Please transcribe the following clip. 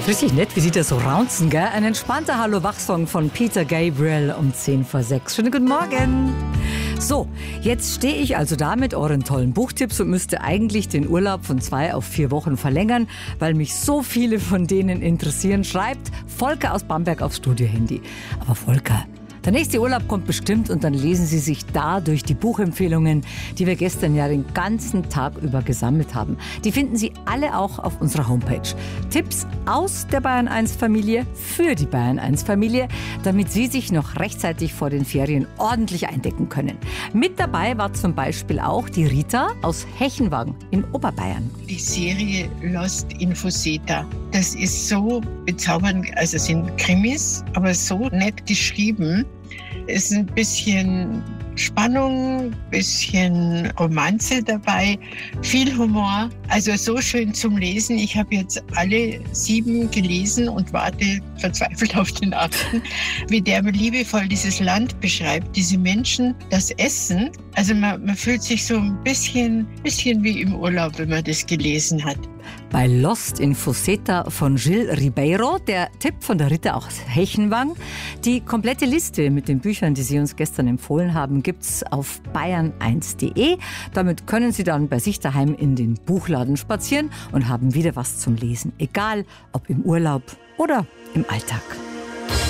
Richtig nett, wie Sie das so raunzen, gell? Ein entspannter Hallo-Wach-Song von Peter Gabriel um 5:10. Schönen guten Morgen. So, jetzt stehe ich also da mit euren tollen Buchtipps und müsste eigentlich den Urlaub von 2 auf 4 Wochen verlängern, weil mich so viele von denen interessieren, schreibt Volker aus Bamberg aufs Studio-Handy. Aber Volker, der nächste Urlaub kommt bestimmt und dann lesen Sie sich da durch die Buchempfehlungen, die wir gestern ja den ganzen Tag über gesammelt haben. Die finden Sie alle auch auf unserer Homepage. Tipps aus der Bayern 1 Familie für die Bayern 1 Familie, damit Sie sich noch rechtzeitig vor den Ferien ordentlich eindecken können. Mit dabei war zum Beispiel auch die Rita aus Hechenwagen in Oberbayern. Die Serie Lost in Fuseta, das ist so bezaubernd, also es sind Krimis, aber so nett geschrieben. Es ist ein bisschen Spannung, bisschen Romanze dabei, viel Humor, also so schön zum Lesen. Ich habe jetzt alle 7 gelesen und warte verzweifelt auf den 8., wie der liebevoll dieses Land beschreibt, diese Menschen, das Essen. Also man fühlt sich so ein bisschen wie im Urlaub, wenn man das gelesen hat. Bei Lost in Fuseta von Gilles Ribeiro, der Tipp von der Rita aus Hechenwang. Die komplette Liste mit den Büchern, die Sie uns gestern empfohlen haben, gibt's auf bayern1.de. Damit können Sie dann bei sich daheim in den Buchladen spazieren und haben wieder was zum Lesen. Egal, ob im Urlaub oder im Alltag.